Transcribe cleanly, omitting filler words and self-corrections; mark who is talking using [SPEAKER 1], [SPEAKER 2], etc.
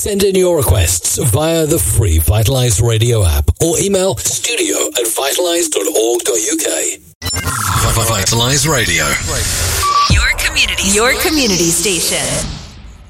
[SPEAKER 1] Send in your requests via the free Vitalise Radio app or email studio@vitalise.org.uk. Vitalise Radio.
[SPEAKER 2] Your community station.